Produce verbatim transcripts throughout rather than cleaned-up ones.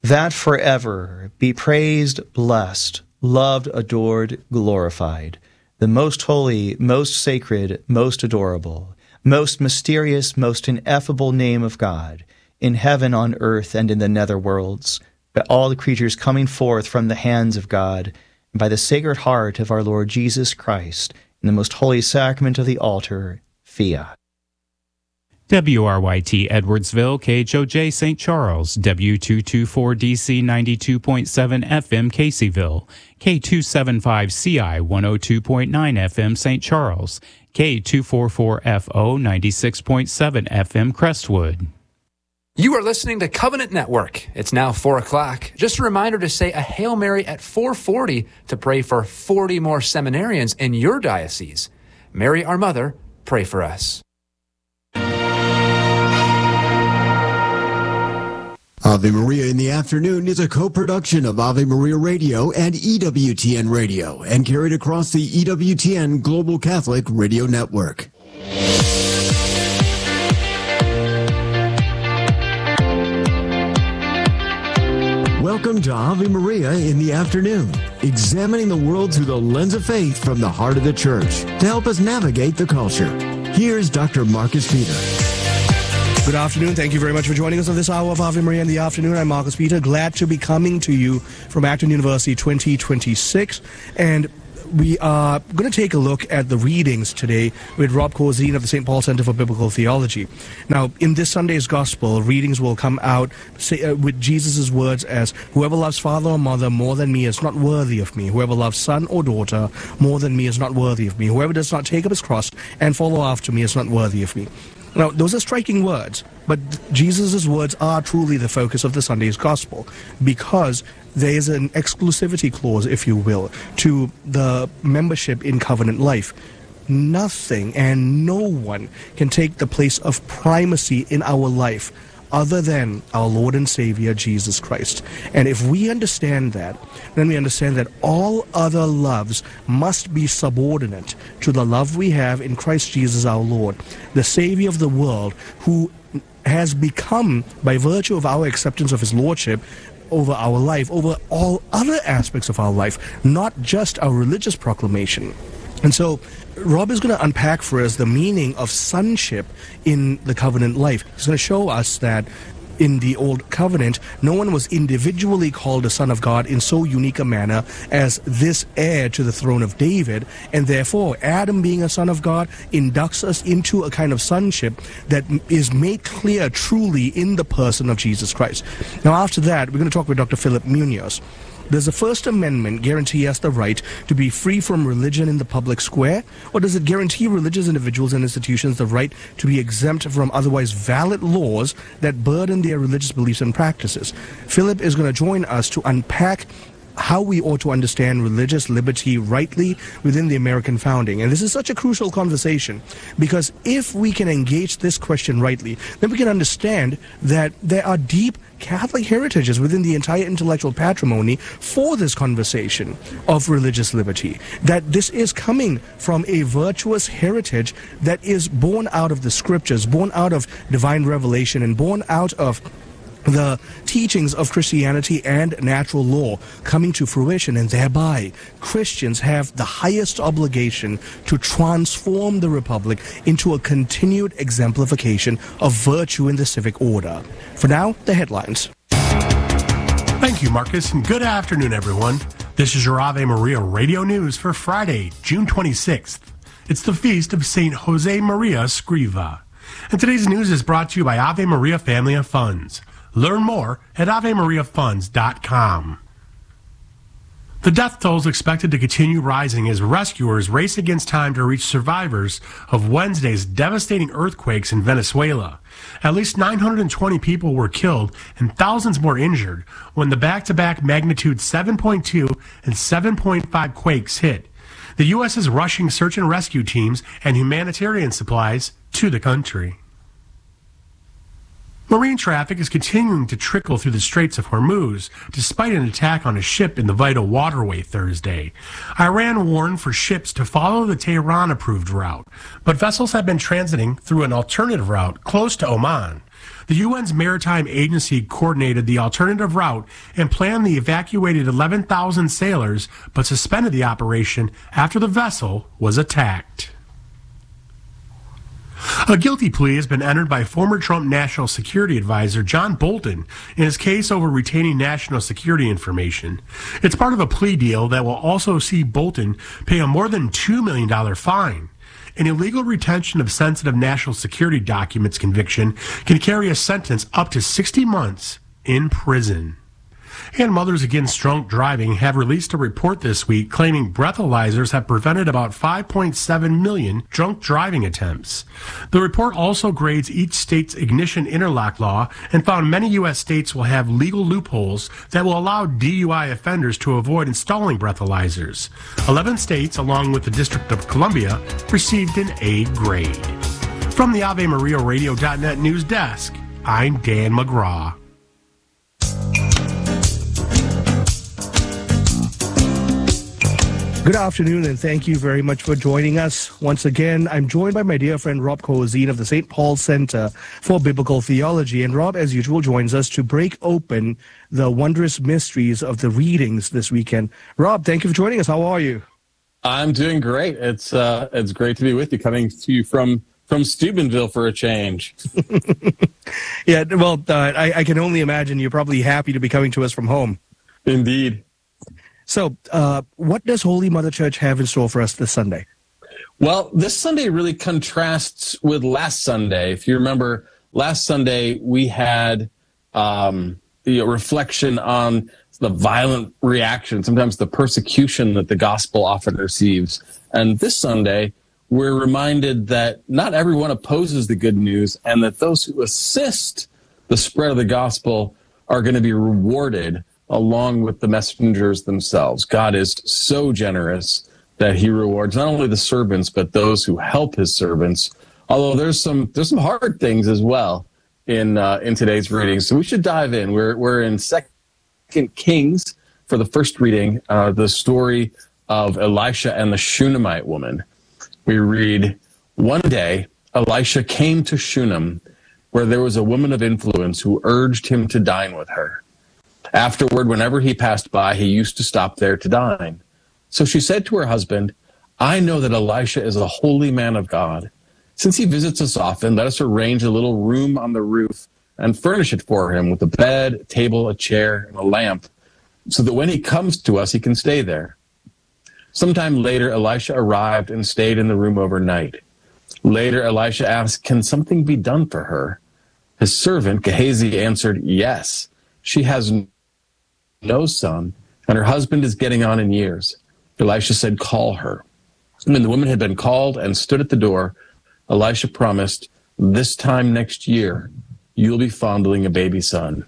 that forever be praised, blessed, loved, adored, glorified, the most holy, most sacred, most adorable, most mysterious, most ineffable name of God, in heaven, on earth, and in the nether worlds, by all the creatures coming forth from the hands of God, and by the Sacred Heart of our Lord Jesus Christ, in the most holy sacrament of the altar, Fiat. W R Y T Edwardsville, K H O J Saint Charles, W two twenty-four D C ninety-two point seven F M Caseyville, K two seventy-five C I one oh two point nine F M Saint Charles, K two forty-four F O ninety-six point seven F M Crestwood. You are listening to Covenant Network. It's now four o'clock. Just a reminder to say a Hail Mary at four forty to pray for forty more seminarians in your diocese. Mary, our Mother, pray for us. Ave Maria in the Afternoon is a co-production of Ave Maria Radio and E W T N Radio and carried across the E W T N Global Catholic Radio Network. Welcome to Ave Maria in the Afternoon, examining the world through the lens of faith from the heart of the Church to help us navigate the culture. Here's Doctor Marcus Peter. Good afternoon. Thank you very much for joining us on this hour of Ave Maria in the Afternoon. I'm Marcus Peter. Glad to be coming to you from Acton University twenty twenty-six. And we are going to take a look at the readings today with Rob Corzine of the Saint Paul Center for Biblical Theology. Now, in this Sunday's Gospel, readings will come out say, uh, with Jesus' words as, "Whoever loves father or mother more than me is not worthy of me. Whoever loves son or daughter more than me is not worthy of me. Whoever does not take up his cross and follow after me is not worthy of me." Now, those are striking words, but Jesus' words are truly the focus of the Sunday's Gospel because there is an exclusivity clause, if you will, to the membership in covenant life. Nothing and no one can take the place of primacy in our life other than our Lord and Savior, Jesus Christ. And if we understand that, then we understand that all other loves must be subordinate to the love we have in Christ Jesus our Lord, the Savior of the world, who has become, by virtue of our acceptance of his Lordship, over our life, over all other aspects of our life, not just our religious proclamation. And so Rob is going to unpack for us the meaning of sonship in the covenant life. He's going to show us that in the Old Covenant, no one was individually called a son of God in so unique a manner as this heir to the throne of David, and therefore Adam, being a son of God, inducts us into a kind of sonship that is made clear truly in the person of Jesus Christ. Now, after that, we're going to talk with Doctor Philip Munoz. Does the First Amendment guarantee us the right to be free from religion in the public square? Or does it guarantee religious individuals and institutions the right to be exempt from otherwise valid laws that burden their religious beliefs and practices? Philip is going to join us to unpack how we ought to understand religious liberty rightly within the American founding. And this is such a crucial conversation because if we can engage this question rightly, then we can understand that there are deep Catholic heritages within the entire intellectual patrimony for this conversation of religious liberty. That this is coming from a virtuous heritage that is born out of the scriptures, born out of divine revelation, and born out of the teachings of Christianity and natural law coming to fruition, and thereby Christians have the highest obligation to transform the Republic into a continued exemplification of virtue in the civic order. For now, the headlines. Thank you, Marcus, and good afternoon, everyone. This is your Ave Maria Radio News for Friday, June twenty-sixth. It's the feast of Saint Jose Maria Escriva. And today's news is brought to you by Ave Maria Family of Funds. Learn more at ave maria funds dot com. The death toll is expected to continue rising as rescuers race against time to reach survivors of Wednesday's devastating earthquakes in Venezuela. At least nine hundred twenty people were killed and thousands more injured when the back-to-back magnitude seven point two and seven point five quakes hit. The U S is rushing search and rescue teams and humanitarian supplies to the country. Marine traffic is continuing to trickle through the Straits of Hormuz, despite an attack on a ship in the vital waterway Thursday. Iran warned for ships to follow the Tehran-approved route, but vessels have been transiting through an alternative route close to Oman. The U N's Maritime Agency coordinated the alternative route and planned the evacuated eleven thousand sailors, but suspended the operation after the vessel was attacked. A guilty plea has been entered by former Trump National Security Advisor John Bolton in his case over retaining national security information. It's part of a plea deal that will also see Bolton pay a more than two million dollars fine. An illegal retention of sensitive national security documents conviction can carry a sentence up to sixty months in prison. And Mothers Against Drunk Driving have released a report this week claiming breathalyzers have prevented about five point seven million drunk driving attempts. The report also grades each state's ignition interlock law and found many U S states will have legal loopholes that will allow D U I offenders to avoid installing breathalyzers. eleven states, along with the District of Columbia, received an A grade. From the Ave Maria Radio dot net news desk, I'm Dan McGraw. Good afternoon, and thank you very much for joining us. Once again, I'm joined by my dear friend Rob Kozine of the Saint Paul Center for Biblical Theology. And Rob, as usual, joins us to break open the wondrous mysteries of the readings this weekend. Rob, thank you for joining us. How are you? I'm doing great. It's uh, it's great to be with you, coming to you from, from Steubenville for a change. Yeah, well, uh, I, I can only imagine you're probably happy to be coming to us from home. Indeed. So, uh, what does Holy Mother Church have in store for us this Sunday? Well, this Sunday really contrasts with last Sunday. If you remember, last Sunday we had um, the reflection on the violent reaction, sometimes the persecution that the gospel often receives. And this Sunday, we're reminded that not everyone opposes the good news, and that those who assist the spread of the gospel are going to be rewarded along with the messengers themselves. God is so generous that he rewards not only the servants, but those who help his servants. Although there's some there's some hard things as well in uh, in today's reading. So we should dive in. We're we're in Second Kings for the first reading, uh, the story of Elisha and the Shunammite woman. We read, one day Elisha came to Shunem, where there was a woman of influence who urged him to dine with her. Afterward, whenever he passed by, he used to stop there to dine. So she said to her husband, I know that Elisha is a holy man of God. Since he visits us often, let us arrange a little room on the roof and furnish it for him with a bed, a table, a chair, and a lamp, so that when he comes to us, he can stay there. Sometime later, Elisha arrived and stayed in the room overnight. Later, Elisha asked, can something be done for her? His servant, Gehazi, answered, yes. She has no son, and her husband is getting on in years. Elisha said, call her. When the woman had been called and stood at the door, Elisha promised, this time next year, you'll be fondling a baby son.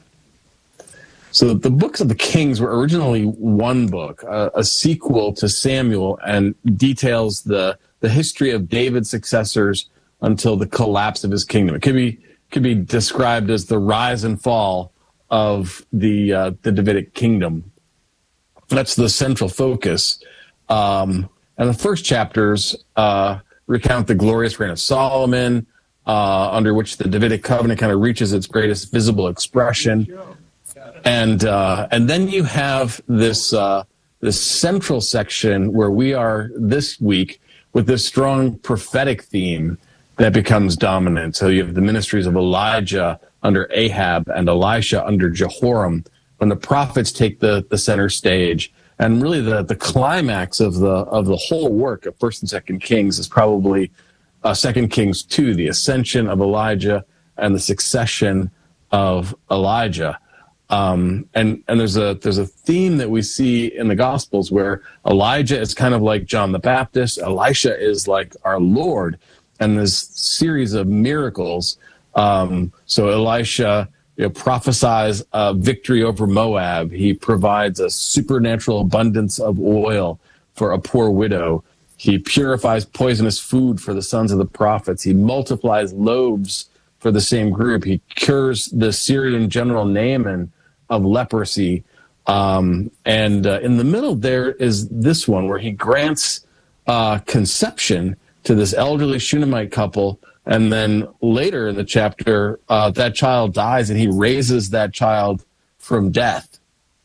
So the books of the Kings were originally one book, a, a sequel to Samuel, and details the, the history of David's successors until the collapse of his kingdom. It could be, could be described as the rise and fall of the uh, the Davidic kingdom. That's the central focus. Um, and the first chapters uh, recount the glorious reign of Solomon, uh, under which the Davidic covenant kind of reaches its greatest visible expression. And uh, and then you have this uh, this central section where we are this week with this strong prophetic theme that becomes dominant. So you have the ministries of Elijah under Ahab and Elisha under Jehoram, when the prophets take the, the center stage. And really the, the climax of the of the whole work of First and Second Kings is probably uh, Second Kings two, the ascension of Elijah and the succession of Elijah. Um, and and there's a there's a theme that we see in the Gospels where Elijah is kind of like John the Baptist, Elisha is like our Lord, and this series of miracles. Um, so Elisha, you know, prophesies uh, victory over Moab. He provides a supernatural abundance of oil for a poor widow. He purifies poisonous food for the sons of the prophets. He multiplies loaves for the same group. He cures the Syrian general Naaman of leprosy. Um, and uh, in the middle there is this one where he grants uh, conception to this elderly Shunammite couple And then later in the chapter, uh, that child dies, and he raises that child from death.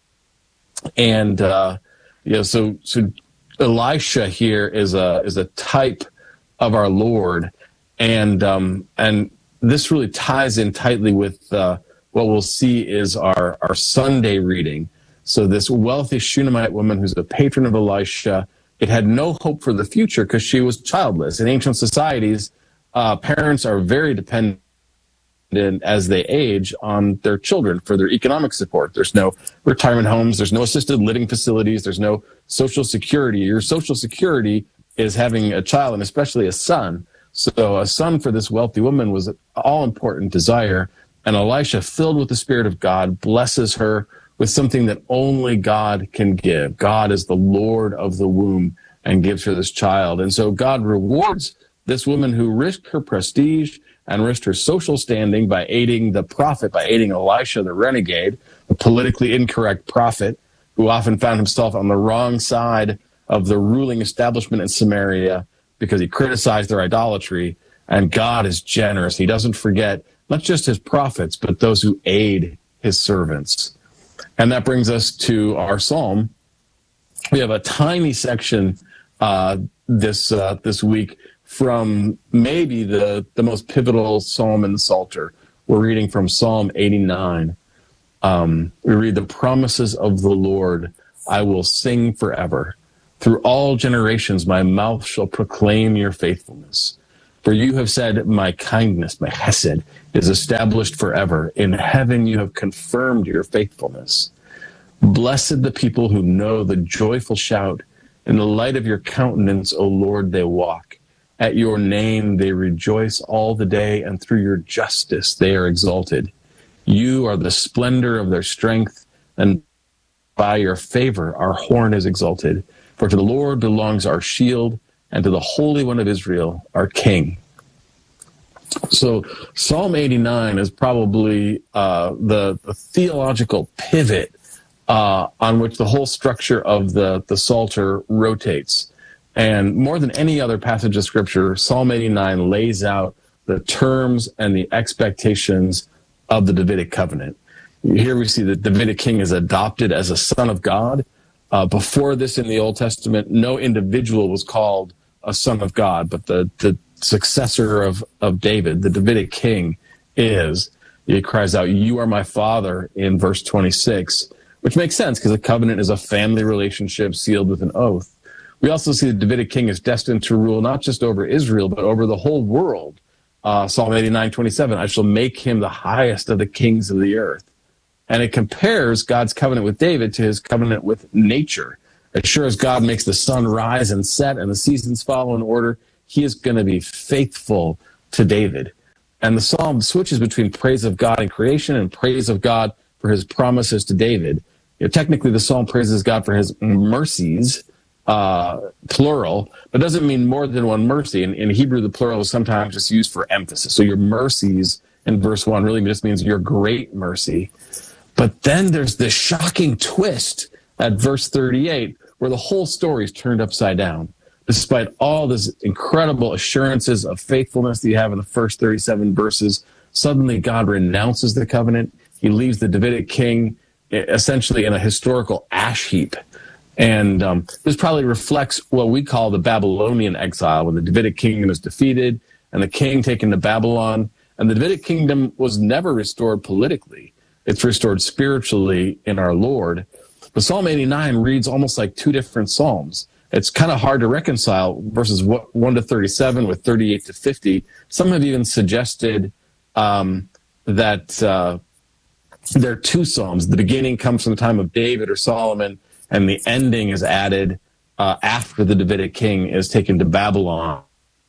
And uh, you know, so so Elisha here is a is a type of our Lord, and um, and this really ties in tightly with uh, what we'll see is our our Sunday reading. So this wealthy Shunammite woman who's a patron of Elisha, it had no hope for the future because she was childless. In ancient societies, uh, parents are very dependent as they age on their children for their economic support. There's no retirement homes. There's no assisted living facilities. There's no social security. Your social security is having a child, and especially a son. So a son for this wealthy woman was an all-important desire. And Elisha, filled with the Spirit of God, blesses her with something that only God can give. God is the Lord of the womb and gives her this child. And so God rewards this woman who risked her prestige and risked her social standing by aiding the prophet, by aiding Elisha, the renegade, a politically incorrect prophet who often found himself on the wrong side of the ruling establishment in Samaria because he criticized their idolatry. And God is generous. He doesn't forget not just his prophets, but those who aid his servants. And that brings us to our psalm. We have a tiny section uh, this uh, this week from maybe the, the most pivotal psalm in the Psalter. We're reading from Psalm eighty-nine. Um, we read, "The promises of the Lord I will sing forever. Through all generations my mouth shall proclaim your faithfulness. For you have said, my kindness, my hesed, is established forever. In heaven you have confirmed your faithfulness. Blessed the people who know the joyful shout. In the light of your countenance, O Lord, they walk. At your name they rejoice all the day, and through your justice they are exalted. You are the splendor of their strength, and by your favor our horn is exalted. For to the Lord belongs our shield, and to the Holy One of Israel, our King." So Psalm eighty-nine is probably uh, the, the theological pivot uh, on which the whole structure of the, the Psalter rotates. And more than any other passage of Scripture, Psalm eighty-nine lays out the terms and the expectations of the Davidic covenant. Here we see that the Davidic king is adopted as a son of God. Uh, before this in the Old Testament, no individual was called a son of God, but the, the successor of, of David, the Davidic king, is. He cries out, "You are my father," in verse twenty-six, which makes sense because a covenant is a family relationship sealed with an oath. We also see the Davidic king is destined to rule not just over Israel, but over the whole world. Uh, Psalm eighty-nine twenty-seven, "I shall make him the highest of the kings of the earth." And it compares God's covenant with David to his covenant with nature. As sure as God makes the sun rise and set and the seasons follow in order, he is going to be faithful to David. And the psalm switches between praise of God in creation and praise of God for his promises to David. You know, technically, the psalm praises God for his mercies, uh, plural, but doesn't mean more than one mercy. In, in Hebrew, the plural is sometimes just used for emphasis. So your mercies in verse one really just means your great mercy. But then there's this shocking twist at verse thirty-eight, where the whole story is turned upside down. Despite all these incredible assurances of faithfulness that you have in the first thirty-seven verses, suddenly God renounces the covenant. He leaves the Davidic king essentially in a historical ash heap. And um, this probably reflects what we call the Babylonian exile, when the Davidic kingdom is defeated and the king taken to Babylon. And the Davidic kingdom was never restored politically. It's restored spiritually in our Lord. But Psalm eighty-nine reads almost like two different psalms. It's kind of hard to reconcile verses one to thirty-seven with thirty-eight to fifty. Some have even suggested um, that uh, there are two psalms. The beginning comes from the time of David or Solomon, and the ending is added uh, after the Davidic king is taken to Babylon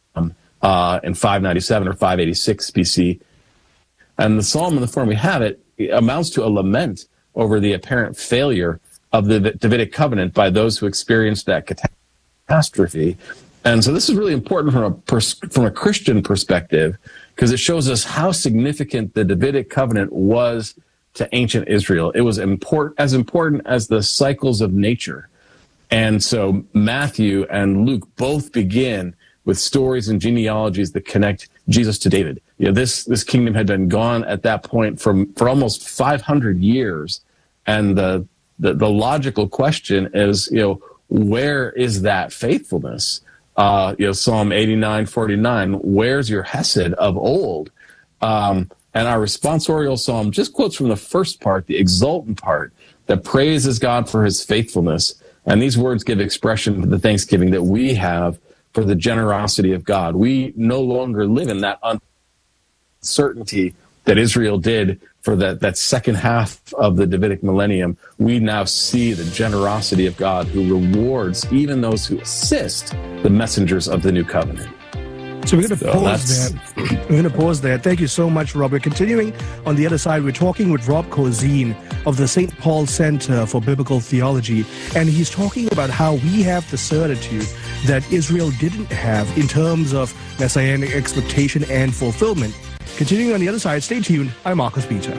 uh, in five ninety-seven or five eighty-six B C. And the psalm in the form we have it, it amounts to a lament over the apparent failure of the Davidic covenant by those who experienced that catastrophe. And so this is really important from a pers- from a Christian perspective, because it shows us how significant the Davidic covenant was to ancient Israel. It was important, as important as the cycles of nature. And so Matthew and Luke both begin with stories and genealogies that connect Jesus to David. You know, this this kingdom had been gone at that point from for almost five hundred years, and the the, the logical question is, you know, where is that faithfulness? Uh, you know, Psalm eighty-nine forty-nine, where's your hesed of old? Um, and our responsorial psalm just quotes from the first part, the exultant part, that praises God for his faithfulness. And these words give expression to the thanksgiving that we have for the generosity of God. We no longer live in that uncertainty that Israel did for that, that second half of the Davidic millennium. We now see the generosity of God, who rewards even those who assist the messengers of the new covenant. So we're going to So pause there. We're going to pause there. Thank you so much, Rob. We're continuing on the other side. We're talking with Rob Kozine of the Saint Paul Center for Biblical Theology, and he's talking about how we have the certitude that Israel didn't have in terms of messianic expectation and fulfillment. Continuing on the other side, stay tuned. I'm Marcus Peter.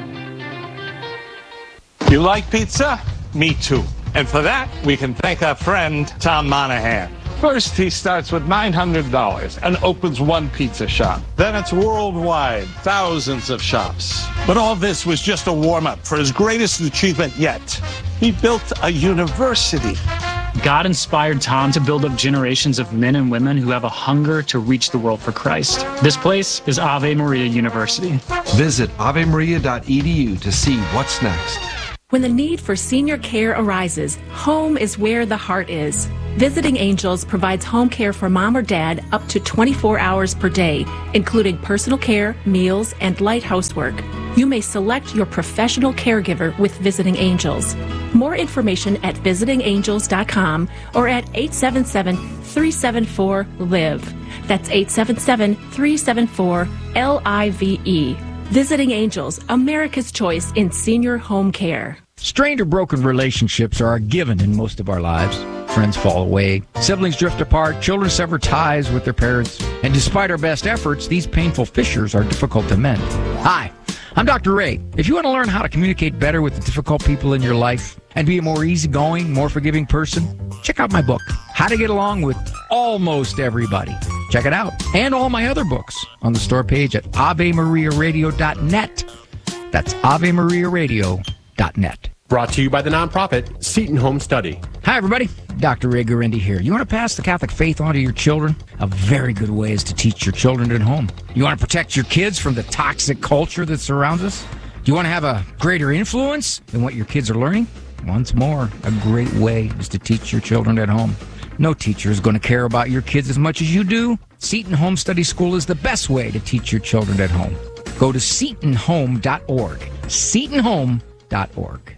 You like pizza? Me too. And for that, we can thank our friend Tom Monahan. First, he starts with nine hundred dollars and opens one pizza shop. Then it's worldwide, thousands of shops. But all this was just a warm-up for his greatest achievement yet. He built a university. God inspired Tom to build up generations of men and women who have a hunger to reach the world for Christ. This place is Ave Maria University. Visit ave maria dot e d u to see what's next. When the need for senior care arises, home is where the heart is. Visiting Angels provides home care for mom or dad up to twenty-four hours per day, including personal care, meals, and light housework. You may select your professional caregiver with Visiting Angels. More information at visiting angels dot com or at eight seven seven, three seven four, L I V E. That's eight seven seven, three seven four, L I V E. Visiting Angels, America's choice in senior home care. Strained or broken relationships are a given in most of our lives. Friends fall away, siblings drift apart, children sever ties with their parents, and despite our best efforts, these painful fissures are difficult to mend. Hi, I'm Doctor Ray. If you want to learn how to communicate better with the difficult people in your life and be a more easygoing, more forgiving person, check out my book, How to Get Along with Almost Everybody. Check it out. And all my other books on the store page at ave maria radio dot net. That's ave maria radio dot net. Brought to you by the nonprofit Seton Home Study. Hi, everybody. Doctor Ray Guarendi here. You want to pass the Catholic faith on to your children? A very good way is to teach your children at home. You want to protect your kids from the toxic culture that surrounds us? Do you want to have a greater influence than what your kids are learning? Once more, a great way is to teach your children at home. No teacher is going to care about your kids as much as you do. Seton Home Study School is the best way to teach your children at home. Go to seton home dot org. seton home dot org.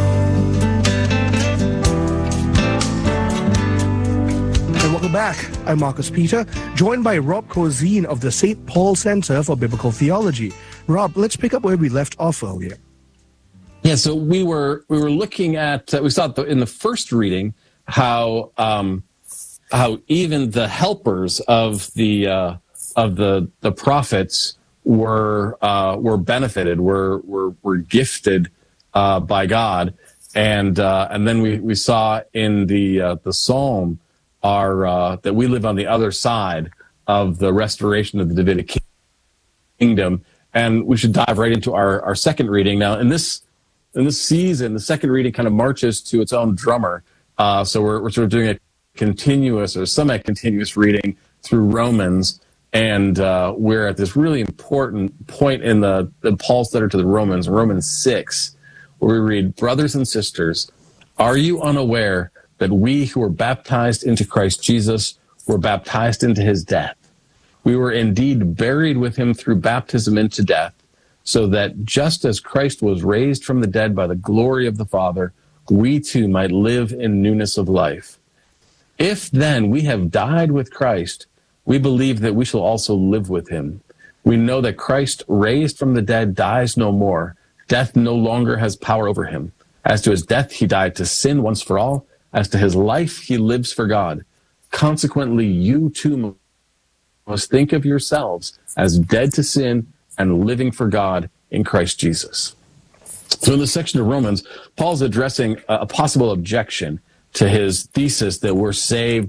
And welcome back. I'm Marcus Peter, joined by Rob Kozine of the Saint Paul Center for Biblical Theology. Rob, let's pick up where we left off earlier. Yeah, so we were we were looking at uh, we saw the, in the first reading how um, how even the helpers of the uh, of the the prophets were uh, were benefited, were were were gifted uh, by God, and uh, and then we, we saw in the uh, the Psalm our uh, that we live on the other side of the restoration of the Davidic kingdom, and we should dive right into our, our second reading now. In this in this season, the second reading kind of marches to its own drummer. Uh, so we're we're sort of doing a continuous or semi-continuous reading through Romans. And uh, we're at this really important point in the, the Paul's letter to the Romans, Romans six, where we read, "Brothers and sisters, are you unaware that we who were baptized into Christ Jesus were baptized into his death? We were indeed buried with him through baptism into death, so that just as Christ was raised from the dead by the glory of the Father, we too might live in newness of life. If then we have died with Christ, we believe that we shall also live with him. We know that Christ, raised from the dead, dies no more. Death no longer has power over him. As to his death, he died to sin once for all. As to his life, he lives for God. Consequently, you too must think of yourselves as dead to sin and living for God in Christ Jesus." So in this section of Romans, Paul's addressing a possible objection to his thesis that we're saved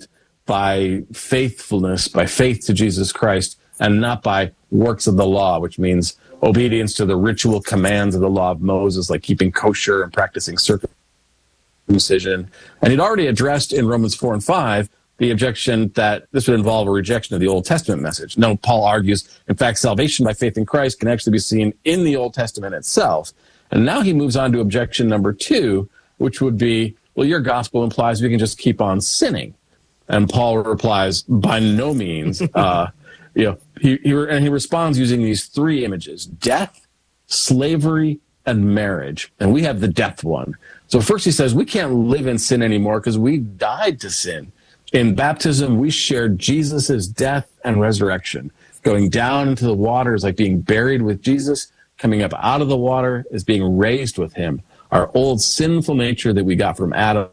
by faithfulness, by faith to Jesus Christ, and not by works of the law, which means obedience to the ritual commands of the law of Moses, like keeping kosher and practicing circumcision. And he'd already addressed in Romans four and five the objection that this would involve a rejection of the Old Testament message. No, Paul argues, in fact, salvation by faith in Christ can actually be seen in the Old Testament itself. And now he moves on to objection number two, which would be, well, your gospel implies we can just keep on sinning. And Paul replies, by no means. Uh, you know, he, he and he responds using these three images: death, slavery, and marriage. And we have the death one. So first he says we can't live in sin anymore because we died to sin. In baptism, we shared Jesus' death and resurrection. Going down into the water is like being buried with Jesus. Coming up out of the water is being raised with him. Our old sinful nature that we got from Adam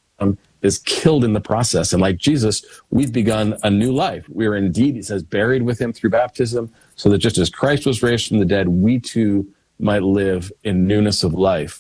is killed in the process. And like Jesus, we've begun a new life. We are indeed, it says, buried with him through baptism, so that just as Christ was raised from the dead, we too might live in newness of life.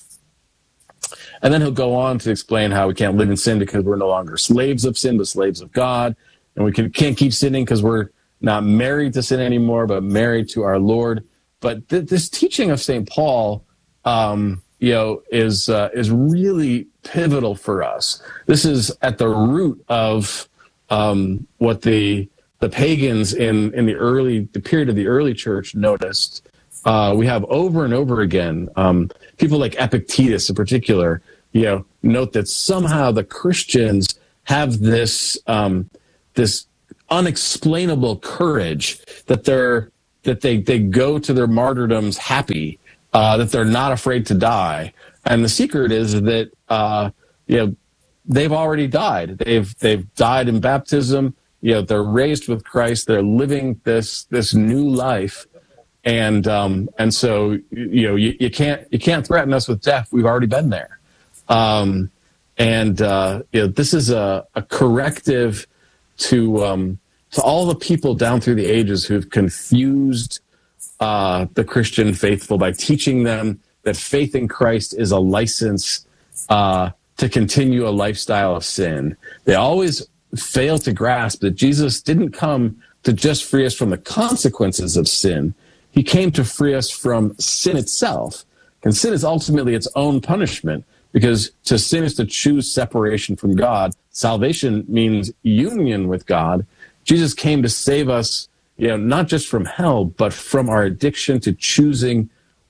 And then he'll go on to explain how we can't live in sin because we're no longer slaves of sin, but slaves of God. And we can, can't keep sinning because we're not married to sin anymore, but married to our Lord. But th- this teaching of Saint Paul, um, you know, is uh, is really pivotal for us. This is at the root of um, what the the pagans in in the early the period of the early church noticed. Uh, we have over and over again um, people like Epictetus, in particular, you know, note that somehow the Christians have this um, this unexplainable courage that they're that they they go to their martyrdoms happy. Uh, that they're not afraid to die, and the secret is that uh, you know they've already died. They've they've died in baptism. You know they're raised with Christ. They're living this this new life, and um, and so you know you, you can't you can't threaten us with death. We've already been there, um, and uh, you know this is a, a corrective to um, to all the people down through the ages who've confused Uh, the Christian faithful by teaching them that faith in Christ is a license uh, to continue a lifestyle of sin. They always fail to grasp that Jesus didn't come to just free us from the consequences of sin. He came to free us from sin itself. And sin is ultimately its own punishment, because to sin is to choose separation from God. Salvation means union with God. Jesus came to save us, you know, not just from hell, but from our addiction to choosing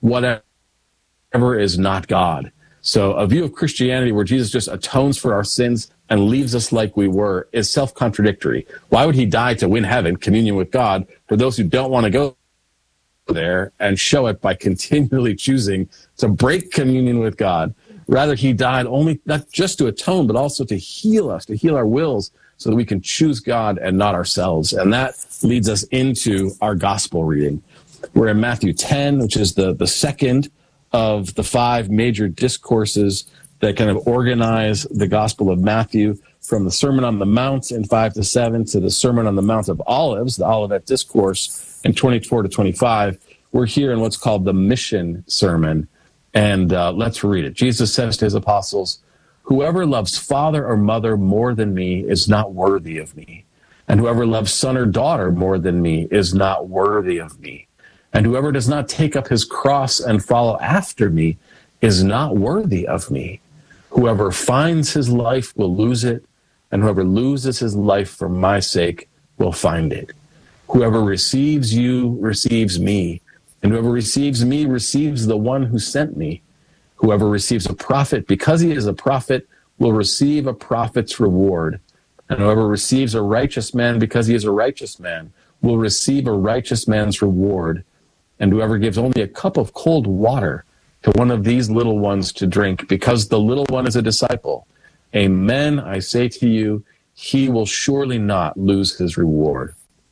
whatever is not God. So a view of Christianity where Jesus just atones for our sins and leaves us like we were is self-contradictory. Why would he die to win heaven, communion with God, for those who don't want to go there, and show it by continually choosing to break communion with God? Rather, he died only not just to atone, but also to heal us, to heal our wills, so that we can choose God and not ourselves. And that leads us into our gospel reading. We're in Matthew ten, which is the, the second of the five major discourses that kind of organize the Gospel of Matthew, from the Sermon on the Mount in five to seven to the Sermon on the Mount of Olives, the Olivet Discourse, in twenty-four to twenty-five. We're here in what's called the Mission Sermon. And uh, let's read it. Jesus says to his apostles, "Whoever loves father or mother more than me is not worthy of me. And whoever loves son or daughter more than me is not worthy of me. And whoever does not take up his cross and follow after me is not worthy of me. Whoever finds his life will lose it, and whoever loses his life for my sake will find it. Whoever receives you receives me, and whoever receives me receives the one who sent me. Whoever receives a prophet because he is a prophet will receive a prophet's reward. And whoever receives a righteous man because he is a righteous man will receive a righteous man's reward. And whoever gives only a cup of cold water to one of these little ones to drink, because the little one is a disciple, amen, I say to you, he will surely not lose his reward."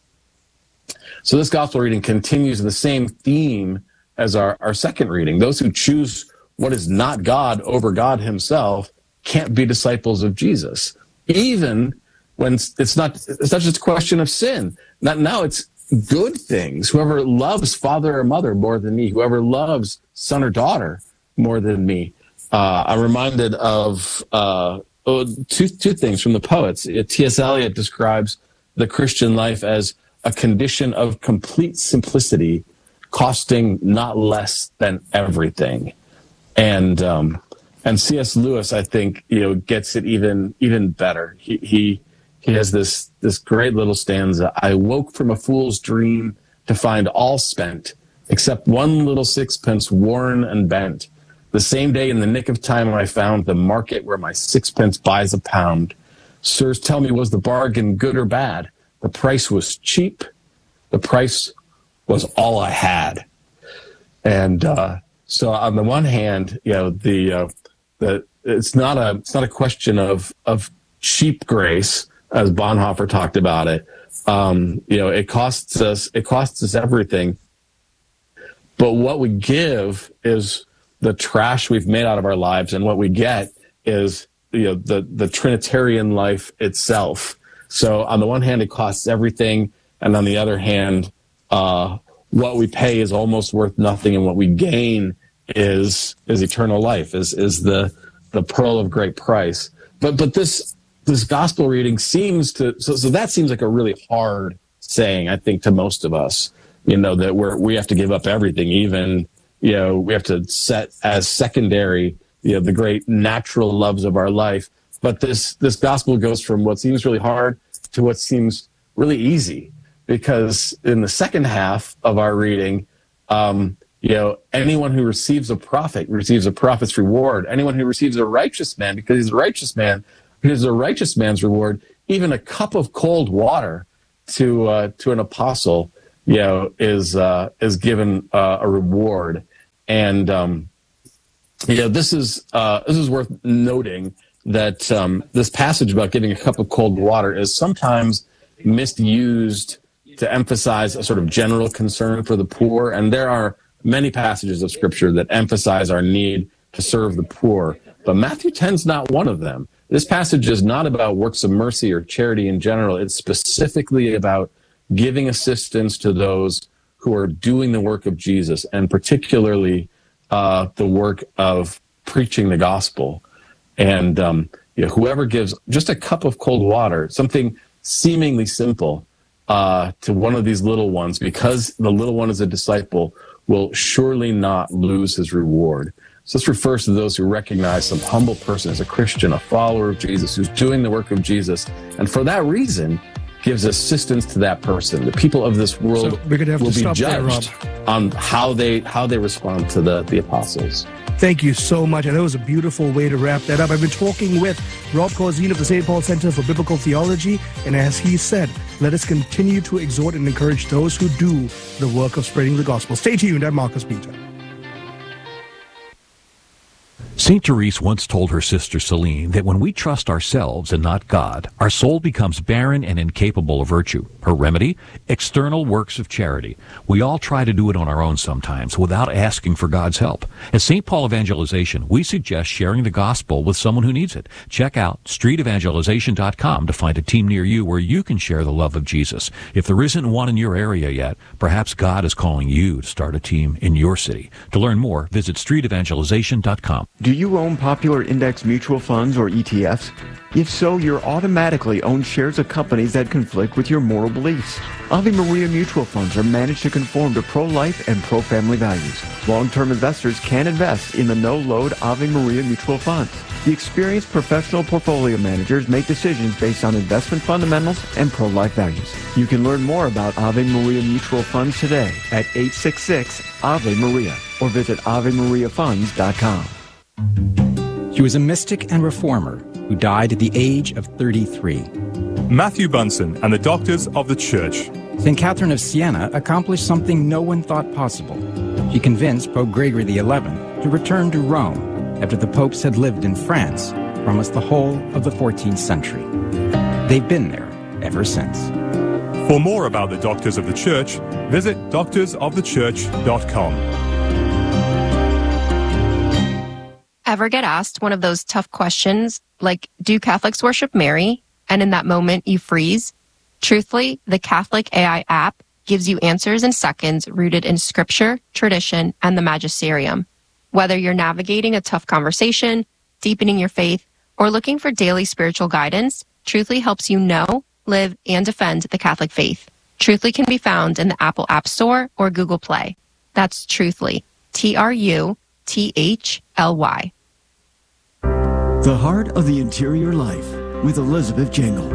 So this gospel reading continues the same theme as our, our second reading. Those who choose what is not God over God himself can't be disciples of Jesus, even when it's not it's not just a question of sin. Not now it's good things. Whoever loves father or mother more than me, whoever loves son or daughter more than me. Uh, I'm reminded of uh, oh, two two things from the poets. T S. Eliot describes the Christian life as a condition of complete simplicity, costing not less than everything. And um, and C S. Lewis, I think, you know, gets it even even better. He he he has this this great little stanza. I woke from a fool's dream to find all spent, except one little sixpence worn and bent. The same day in the nick of time I found the market where my sixpence buys a pound. Sirs, tell me, was the bargain good or bad? The price was cheap. The price was all I had. And uh, so on the one hand, you know, the uh, the it's not a it's not a question of of cheap grace, as Bonhoeffer talked about it. Um, you know, it costs us it costs us everything. But what we give is the trash we've made out of our lives, and what we get is, you know, the the Trinitarian life itself. So on the one hand, it costs everything, and on the other hand, uh, what we pay is almost worth nothing, and what we gain is is eternal life, is is the the pearl of great price. But but this this gospel reading seems to so so that seems like a really hard saying, I think, to most of us. You know, that we're we have to give up everything, even, you know, we have to set as secondary, you know, the great natural loves of our life. But this this gospel goes from what seems really hard to what seems really easy, because in the second half of our reading, um, you know, anyone who receives a prophet receives a prophet's reward. Anyone who receives a righteous man, because he's a righteous man, here's a righteous man's reward. Even a cup of cold water to uh, to an apostle, you know, is uh, is given uh, a reward. And um, you know, this is uh, this is worth noting that um, this passage about giving a cup of cold water is sometimes misused to emphasize a sort of general concern for the poor. And there are many passages of Scripture that emphasize our need to serve the poor. But Matthew ten is not one of them. This passage is not about works of mercy or charity in general. It's specifically about giving assistance to those who are doing the work of Jesus, and particularly uh, the work of preaching the gospel. And um, you know, whoever gives just a cup of cold water, something seemingly simple, uh, to one of these little ones, because the little one is a disciple, will surely not lose his reward. So this refers to those who recognize some humble person as a Christian, a follower of Jesus, who's doing the work of Jesus, and for that reason gives assistance to that person. The people of this world so we're gonna have will to be stop judged there, Rob. on how they how they respond to the, the apostles. Thank you so much. And that was a beautiful way to wrap that up. I've been talking with Rob Corzine of the Saint Paul Center for Biblical Theology. And as he said, let us continue to exhort and encourage those who do the work of spreading the gospel. Stay tuned. I'm Marcus Peter. Saint Therese once told her sister Celine that when we trust ourselves and not God, our soul becomes barren and incapable of virtue. Her remedy? External works of charity. We all try to do it on our own sometimes without asking for God's help. At Saint Paul Evangelization, we suggest sharing the gospel with someone who needs it. Check out street evangelization dot com to find a team near you where you can share the love of Jesus. If there isn't one in your area yet, perhaps God is calling you to start a team in your city. To learn more, visit street evangelization dot com. Do you own popular index mutual funds or E T Fs? If so, you're automatically own shares of companies that conflict with your moral beliefs. Ave Maria mutual funds are managed to conform to pro-life and pro-family values. Long-term investors can invest in the no-load Ave Maria mutual funds. The experienced professional portfolio managers make decisions based on investment fundamentals and pro-life values. You can learn more about Ave Maria mutual funds today at eight six six Ave Maria or visit ave maria funds dot com. He was a mystic and reformer who died at the age of thirty-three. Matthew Bunson and the Doctors of the Church. Saint Catherine of Siena accomplished something no one thought possible. She convinced Pope Gregory the eleventh to return to Rome after the popes had lived in France for almost the whole of the fourteenth century. They've been there ever since. For more about the Doctors of the Church, visit doctors of the church dot com. Ever get asked one of those tough questions like, do Catholics worship Mary? And in that moment you freeze? Truthfully, the Catholic A I app gives you answers in seconds rooted in scripture, tradition, and the magisterium. Whether you're navigating a tough conversation, deepening your faith, Or looking for daily spiritual guidance, Truthly helps you know, live, and defend the Catholic faith. Truthly can be found in the Apple App Store or Google Play. That's Truthly, T R U T H L Y. The Heart of the Interior Life with Elizabeth Jingle.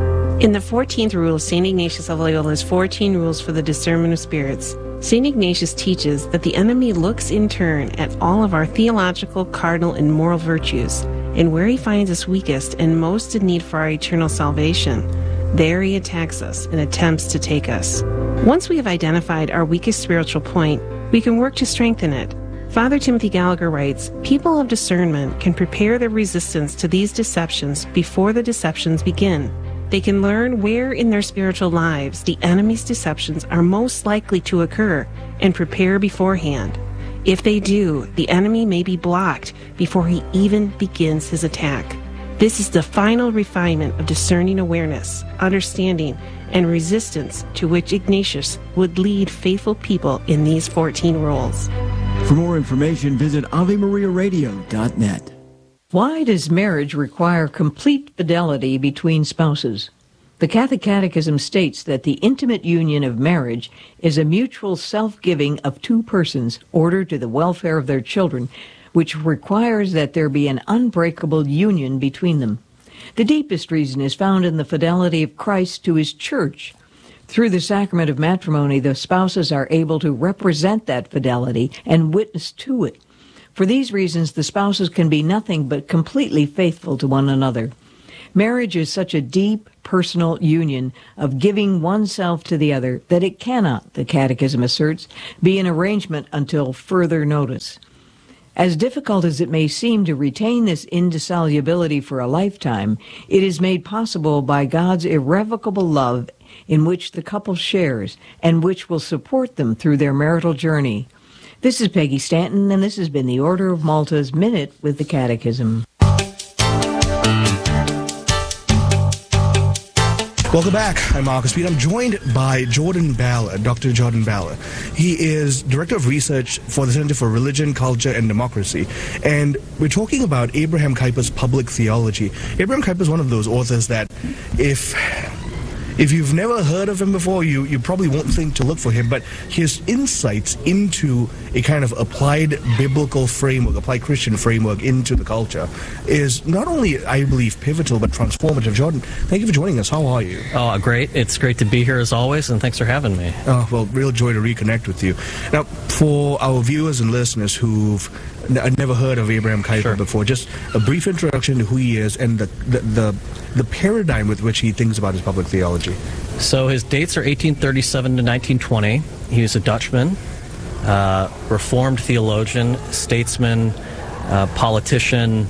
In the fourteenth rule of Saint Ignatius of Loyola's fourteen Rules for the Discernment of Spirits, Saint Ignatius teaches that the enemy looks in turn at all of our theological, cardinal, and moral virtues, and where he finds us weakest and most in need for our eternal salvation, there he attacks us and attempts to take us. Once we have identified our weakest spiritual point, we can work to strengthen it. Father Timothy Gallagher writes, people of discernment can prepare their resistance to these deceptions before the deceptions begin. They can learn where in their spiritual lives the enemy's deceptions are most likely to occur and prepare beforehand. If they do, the enemy may be blocked before he even begins his attack. This is the final refinement of discerning awareness, understanding, and resistance to which Ignatius would lead faithful people in these fourteen rules. For more information, visit Ave Maria Radio dot net. Why does marriage require complete fidelity between spouses? The Catholic Catechism states that the intimate union of marriage is a mutual self-giving of two persons ordered to the welfare of their children, which requires that there be an unbreakable union between them. The deepest reason is found in the fidelity of Christ to his church. Through the sacrament of matrimony, the spouses are able to represent that fidelity and witness to it. For these reasons, the spouses can be nothing but completely faithful to one another. Marriage is such a deep, personal union of giving oneself to the other that it cannot, the Catechism asserts, be an arrangement until further notice. As difficult as it may seem to retain this indissolubility for a lifetime, it is made possible by God's irrevocable love in which the couple shares and which will support them through their marital journey. This is Peggy Stanton, and this has been the Order of Malta's Minute with the Catechism. Welcome back. I'm Marcus Peter. I'm joined by Jordan Ballard, Doctor Jordan Ballard. He is Director of Research for the Center for Religion, Culture, and Democracy. And we're talking about Abraham Kuyper's public theology. Abraham Kuyper is one of those authors that if... If you've never heard of him before, you, you probably won't think to look for him, but his insights into a kind of applied biblical framework, applied Christian framework into the culture is not only, I believe, pivotal, but transformative. Jordan, thank you for joining us. How are you? Oh, great. It's great to be here as always, and thanks for having me. Oh, well, real joy to reconnect with you. Now, for our viewers and listeners who've n- never heard of Abraham Kuyper sure. before, just a brief introduction to who he is and the, the, the, the paradigm with which he thinks about his public theology. So his dates are eighteen thirty-seven to nineteen twenty. He was a Dutchman, uh, Reformed theologian, statesman, uh, politician.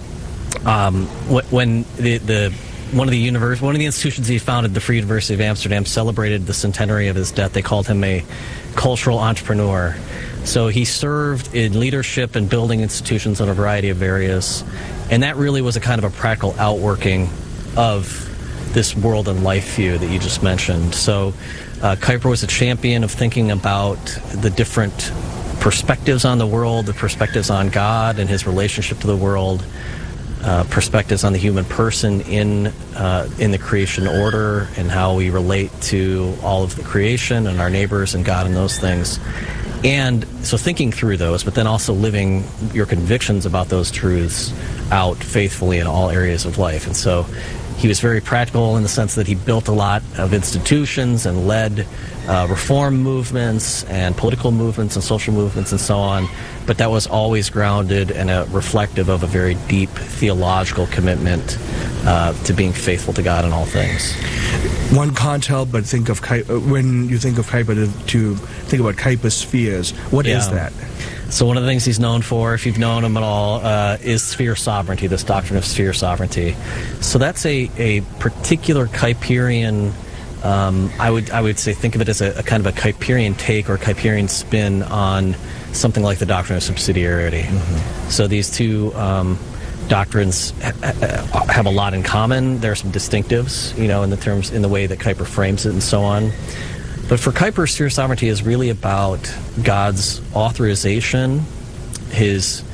Um, when the, the one of the univers- one of the institutions he founded, the Free University of Amsterdam, celebrated the centenary of his death, they called him a cultural entrepreneur. So he served in leadership and building institutions in a variety of areas, and that really was a kind of a practical outworking of this world and life view that you just mentioned. So uh, Kuyper was a champion of thinking about the different perspectives on the world, the perspectives on God and his relationship to the world, uh, perspectives on the human person in uh, in the creation order and how we relate to all of the creation and our neighbors and God and those things. And so thinking through those, but then also living your convictions about those truths out faithfully in all areas of life. And so he was very practical in the sense that he built a lot of institutions and led uh, reform movements and political movements and social movements and so on. But that was always grounded and a reflective of a very deep theological commitment uh, to being faithful to God in all things. One can't help but think of Kuyper, when you think of Kuyper, to, to think about Kuyper's spheres. What yeah. is that? So one of the things he's known for, if you've known him at all, uh, is sphere sovereignty, this doctrine of sphere sovereignty. So that's a, a particular Kuyperian, um, I would I would say think of it as a, a kind of a Kuyperian take or Kuyperian spin on something like the doctrine of subsidiarity. Mm-hmm. So these two um, doctrines ha- have a lot in common. There are some distinctives, you know, in the terms in the way that Kuyper frames it and so on. But for Kuyper, sphere sovereignty is really about God's authorization, his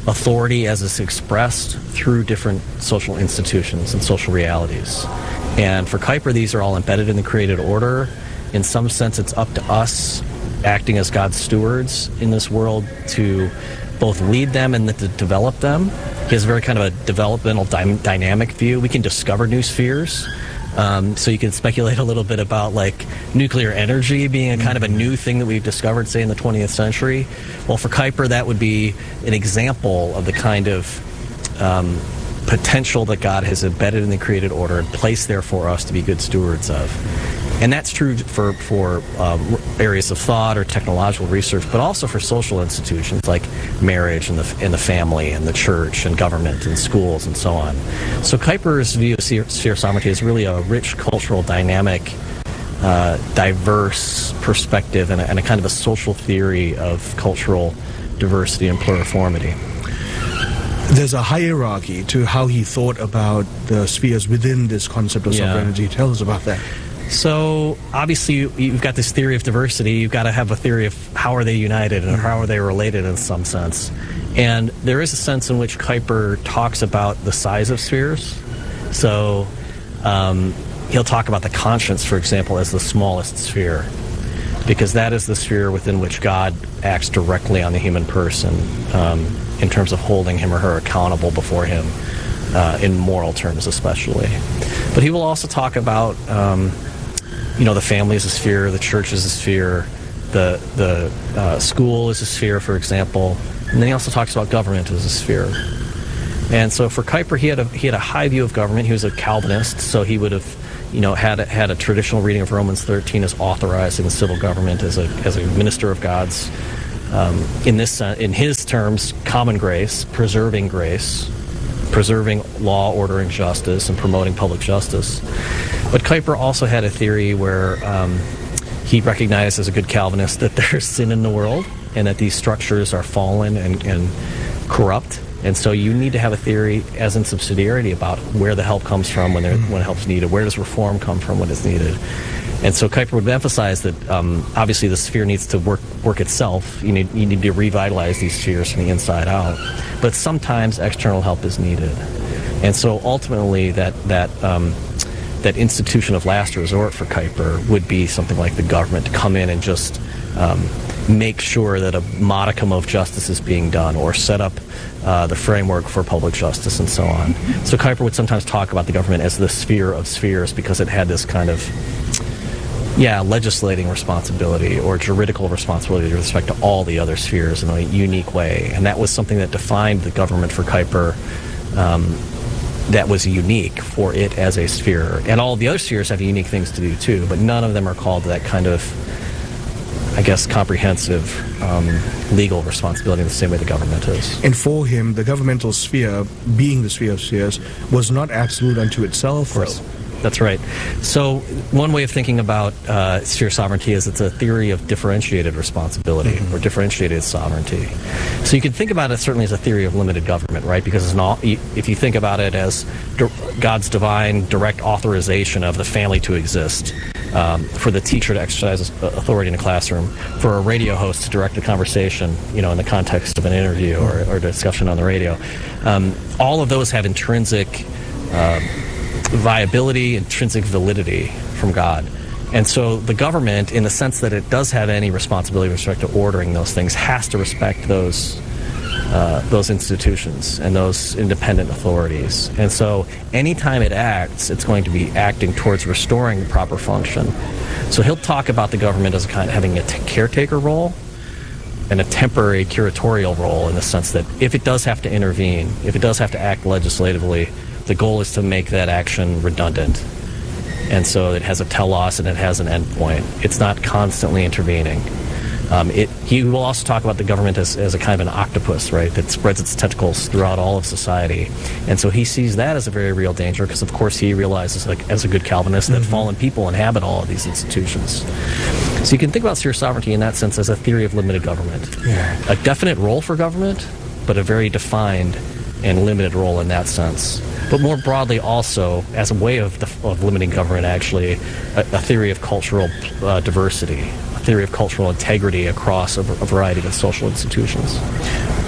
authority as it's expressed through different social institutions and social realities. And for Kuyper, these are all embedded in the created order. In some sense, it's up to us, acting as God's stewards in this world, to both lead them and to develop them. He has a very kind of a developmental dy- dynamic view. We can discover new spheres. Um, so you can speculate a little bit about like nuclear energy being a kind of a new thing that we've discovered, say, in the twentieth century. Well, for Kuyper, that would be an example of the kind of um, potential that God has embedded in the created order and placed there for us to be good stewards of. And that's true for, for um, areas of thought or technological research, but also for social institutions like marriage and the, and the family and the church and government and schools and so on. So Kuyper's view of sphere sovereignty is really a rich cultural, dynamic, uh, diverse perspective and a, and a kind of a social theory of cultural diversity and pluriformity. There's a hierarchy to how he thought about the spheres within this concept of Yeah. sovereignty. Tell us about that. So obviously you- you've got this theory of diversity. You've got to have a theory of how are they united and how are they related in some sense. And there is a sense in which Kuyper talks about the size of spheres. So um, he'll talk about the conscience, for example, as the smallest sphere, because that is the sphere within which God acts directly on the human person um, in terms of holding him or her accountable before him, uh, in moral terms especially. But he will also talk about um, you know, the family is a sphere, the church is a sphere, the the uh, school is a sphere, for example, and then he also talks about government as a sphere. And so for Kuyper, he had a he had a high view of government. He was a Calvinist, so he would have, you know, had a, had a traditional reading of Romans thirteen as authorizing the civil government as a as a minister of God's, um, in this uh, in his terms, common grace, preserving grace, preserving law, order, and justice, and promoting public justice. But Kuyper also had a theory where um, he recognized as a good Calvinist that there's sin in the world and that these structures are fallen and, and corrupt. And so you need to have a theory as in subsidiarity about where the help comes from when, there, when help's needed. Where does reform come from when it's needed? And so Kuyper would emphasize that um, obviously the sphere needs to work work itself. You need, you need to revitalize these spheres from the inside out. But sometimes external help is needed. And so ultimately that that um, that institution of last resort for Kuyper would be something like the government to come in and just um, make sure that a modicum of justice is being done, or set up uh, the framework for public justice and so on. So Kuyper would sometimes talk about the government as the sphere of spheres because it had this kind of Yeah, legislating responsibility or juridical responsibility with respect to all the other spheres in a unique way. And that was something that defined the government for Kuyper, um, that was unique for it as a sphere. And all the other spheres have unique things to do too, but none of them are called to that kind of, I guess, comprehensive um, legal responsibility in the same way the government is. And for him, the governmental sphere, being the sphere of spheres, was not absolute unto itself. Of course. That's right. So one way of thinking about uh, sphere sovereignty is it's a theory of differentiated responsibility, mm-hmm. or differentiated sovereignty. So you can think about it certainly as a theory of limited government, right? Because it's not, if you think about it as God's divine direct authorization of the family to exist, um, for the teacher to exercise authority in a classroom, for a radio host to direct a conversation, you know, in the context of an interview or, or discussion on the radio, um, all of those have intrinsic Uh, viability, intrinsic validity from God. And so the government, in the sense that it does have any responsibility with respect to ordering those things, has to respect those uh, those institutions and those independent authorities. And so anytime it acts, it's going to be acting towards restoring the proper function. So he'll talk about the government as a kind of having a t- caretaker role and a temporary curatorial role, in the sense that if it does have to intervene, if it does have to act legislatively, the goal is to make that action redundant. And so it has a telos and it has an endpoint. It's not constantly intervening. Um, it, he will also talk about the government as, as a kind of an octopus, right, that spreads its tentacles throughout all of society. And so he sees that as a very real danger because, of course, he realizes, like, as a good Calvinist, that mm-hmm. fallen people inhabit all of these institutions. So you can think about sphere sovereignty in that sense as a theory of limited government. Yeah. A definite role for government, but a very defined and limited role in that sense. But more broadly also, as a way of, the, of limiting government, actually, a, a theory of cultural uh, diversity, a theory of cultural integrity across a, a variety of social institutions.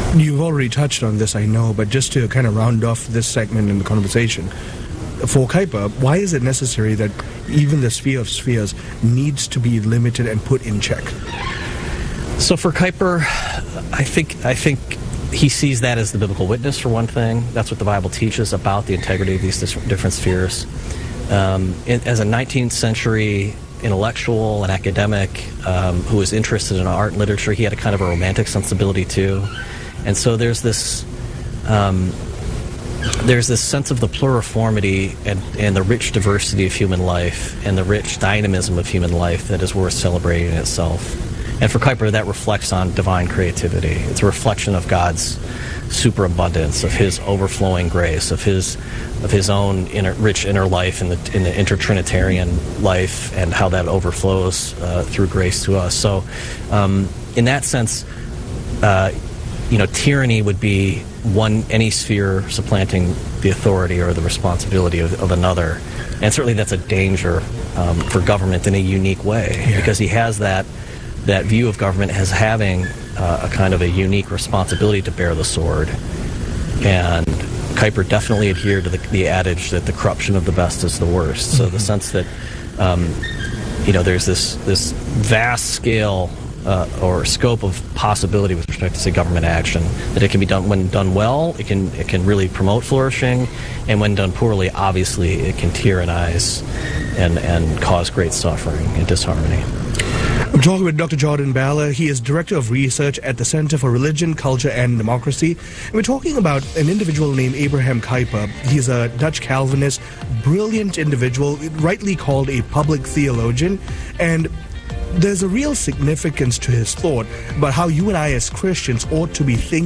You've already touched on this, I know, but just to kind of round off this segment in the conversation, for Kuyper, why is it necessary that even the sphere of spheres needs to be limited and put in check? So for Kuyper, I think I think he sees that as the biblical witness, for one thing. That's what the Bible teaches about the integrity of these different spheres. Um, as a nineteenth century intellectual and academic um, who was interested in art and literature, he had a kind of a romantic sensibility too. And so there's this um, there's this sense of the pluriformity and, and the rich diversity of human life and the rich dynamism of human life that is worth celebrating in itself. And for Kuyper, that reflects on divine creativity. It's a reflection of God's superabundance, of His overflowing grace, of His of His own inner, rich inner life in the in the intertrinitarian life, and how that overflows uh, through grace to us. So, um, in that sense, uh, you know, tyranny would be one any sphere supplanting the authority or the responsibility of, of another, and certainly that's a danger um, for government in a unique way, yeah. because he has that. that view of government as having uh, a kind of a unique responsibility to bear the sword. And Kuyper definitely adhered to the, the adage that the corruption of the best is the worst. So mm-hmm. the sense that, um, you know, there's this, this vast scale uh, or scope of possibility with respect to, say, government action, that it can be done, when done well, it can, it can really promote flourishing, and when done poorly, obviously, it can tyrannize and, and cause great suffering and disharmony. I'm talking with Doctor Jordan Bala. He is Director of Research at the Center for Religion, Culture and Democracy. And we're talking about an individual named Abraham Kuyper. He's a Dutch Calvinist, brilliant individual, rightly called a public theologian. And there's a real significance to his thought about how you and I as Christians ought to be thinking